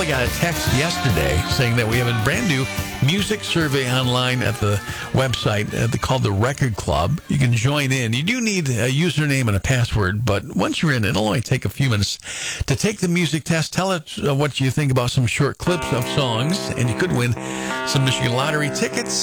actually got a text yesterday saying that we have a brand new music survey online at the website called the Record Club. You can join in. You do need a username and a password, but once you're in, it'll only take a few minutes to take the music test. Tell us what you think about some short clips of songs, and you could win some Michigan Lottery tickets.